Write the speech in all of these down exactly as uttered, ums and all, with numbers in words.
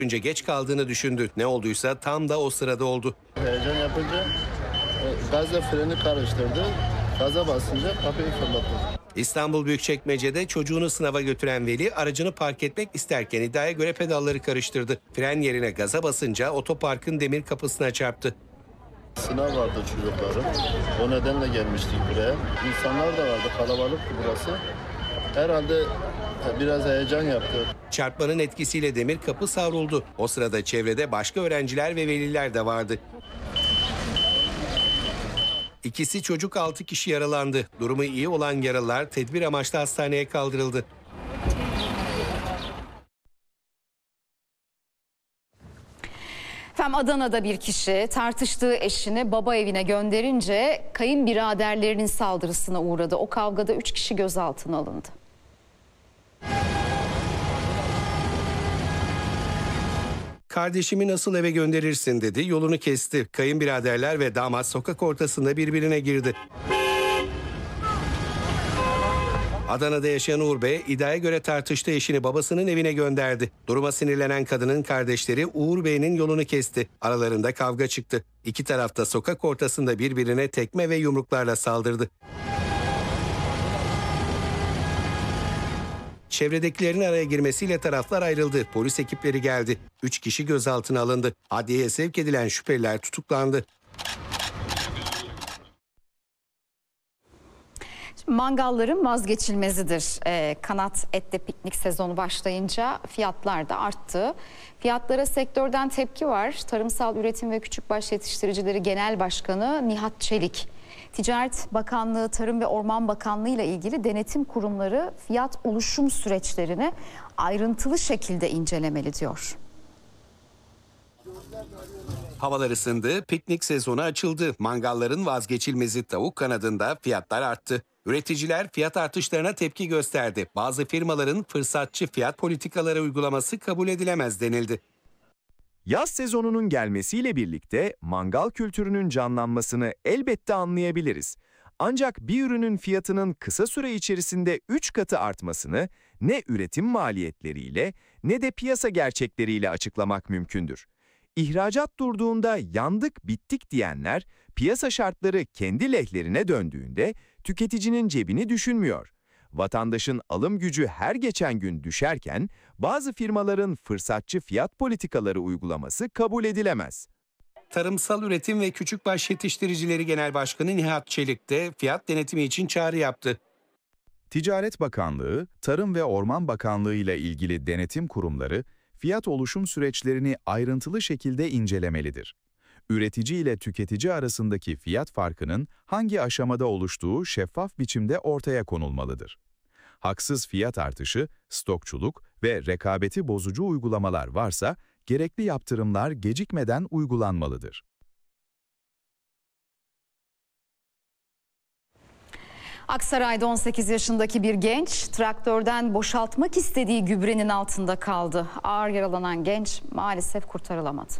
Önce geç kaldığını düşündü. Ne olduysa tam da o sırada oldu. Heyecan yapınca e, gazla freni karıştırdı. Gaza basınca kapıyı fırlattı. İstanbul Büyükçekmece'de çocuğunu sınava götüren veli aracını park etmek isterken iddiaya göre pedalları karıştırdı. Fren yerine gaza basınca otoparkın demir kapısına çarptı. Sınav vardı çocukların. O nedenle gelmiştik buraya. İnsanlar da vardı, kalabalıktı burası. Herhalde biraz heyecan yaptı. Çarpmanın etkisiyle demir kapı savruldu. O sırada çevrede başka öğrenciler ve veliler de vardı. İkisi çocuk, altı kişi yaralandı. Durumu iyi olan yaralılar tedbir amaçlı hastaneye kaldırıldı. Efendim, Adana'da bir kişi tartıştığı eşini baba evine gönderince kayınbiraderlerinin saldırısına uğradı. O kavgada üç kişi gözaltına alındı. Kardeşimi nasıl eve gönderirsin dedi, yolunu kesti. Kayınbiraderler ve damat sokak ortasında birbirine girdi. Adana'da yaşayan Uğur Bey, iddiaya göre tartıştığı eşini babasının evine gönderdi. Duruma sinirlenen kadının kardeşleri Uğur Bey'in yolunu kesti. Aralarında kavga çıktı. İki taraf da sokak ortasında birbirine tekme ve yumruklarla saldırdı. Çevredekilerin araya girmesiyle taraflar ayrıldı. Polis ekipleri geldi. Üç kişi gözaltına alındı. Adliyeye sevk edilen şüpheliler tutuklandı. Mangalların vazgeçilmezidir. Ee, kanat ette piknik sezonu başlayınca fiyatlar da arttı. Fiyatlara sektörden tepki var. Tarımsal Üretim ve Küçükbaş Yetiştiricileri Genel Başkanı Nihat Çelik, Ticaret Bakanlığı, Tarım ve Orman Bakanlığı ile ilgili denetim kurumları fiyat oluşum süreçlerini ayrıntılı şekilde incelemeli diyor. Havalar ısındı, piknik sezonu açıldı. Mangalların vazgeçilmezi tavuk kanadında fiyatlar arttı. Üreticiler fiyat artışlarına tepki gösterdi. Bazı firmaların fırsatçı fiyat politikaları uygulaması kabul edilemez denildi. Yaz sezonunun gelmesiyle birlikte mangal kültürünün canlanmasını elbette anlayabiliriz. Ancak bir ürünün fiyatının kısa süre içerisinde üç katı artmasını ne üretim maliyetleriyle ne de piyasa gerçekleriyle açıklamak mümkündür. İhracat durduğunda yandık bittik diyenler, piyasa şartları kendi lehlerine döndüğünde tüketicinin cebini düşünmüyor. Vatandaşın alım gücü her geçen gün düşerken bazı firmaların fırsatçı fiyat politikaları uygulaması kabul edilemez. Tarımsal Üretim ve Küçükbaş Yetiştiricileri Genel Başkanı Nihat Çelik de fiyat denetimi için çağrı yaptı. Ticaret Bakanlığı, Tarım ve Orman Bakanlığı ile ilgili denetim kurumları fiyat oluşum süreçlerini ayrıntılı şekilde incelemelidir. Üretici ile tüketici arasındaki fiyat farkının hangi aşamada oluştuğu şeffaf biçimde ortaya konulmalıdır. Haksız fiyat artışı, stokçuluk ve rekabeti bozucu uygulamalar varsa gerekli yaptırımlar gecikmeden uygulanmalıdır. Aksaray'da on sekiz yaşındaki bir genç traktörden boşaltmak istediği gübrenin altında kaldı. Ağır yaralanan genç maalesef kurtarılamadı.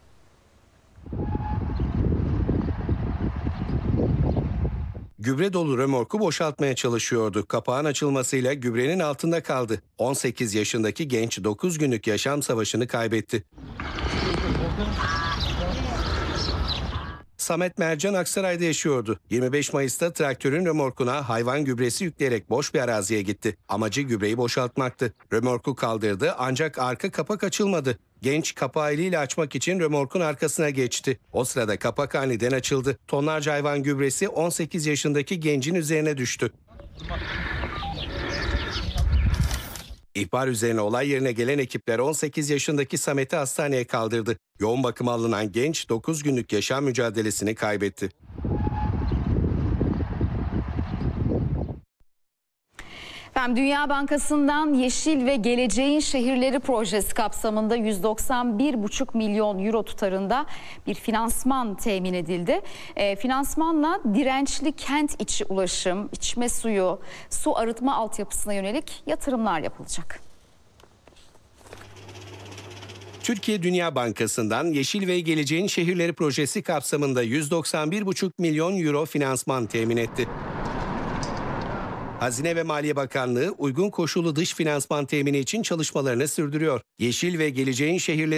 Gübre dolu römorku boşaltmaya çalışıyordu. Kapağın açılmasıyla gübrenin altında kaldı. on sekiz yaşındaki genç dokuz günlük yaşam savaşını kaybetti. Samet Mercan Aksaray'da yaşıyordu. yirmi beş Mayıs'ta traktörün römorkuna hayvan gübresi yükleyerek boş bir araziye gitti. Amacı gübreyi boşaltmaktı. Römorku kaldırdı ancak arka kapak açılmadı. Genç kapağı eliyle açmak için römorkun arkasına geçti. O sırada kapak aniden açıldı. Tonlarca hayvan gübresi on sekiz yaşındaki gencin üzerine düştü. İhbar üzerine olay yerine gelen ekipler on sekiz yaşındaki Samet'i hastaneye kaldırdı. Yoğun bakıma alınan genç dokuz günlük yaşam mücadelesini kaybetti. Efendim, Dünya Bankası'ndan Yeşil ve Geleceğin Şehirleri projesi kapsamında yüz doksan bir buçuk milyon euro tutarında bir finansman temin edildi. E, finansmanla dirençli kent içi ulaşım, içme suyu, su arıtma altyapısına yönelik yatırımlar yapılacak. Türkiye Dünya Bankası'ndan Yeşil ve Geleceğin Şehirleri projesi kapsamında yüz doksan bir buçuk milyon euro finansman temin etti. Hazine ve Maliye Bakanlığı uygun koşullu dış finansman temini için çalışmalarını sürdürüyor. Yeşil ve Geleceğin Şehirleri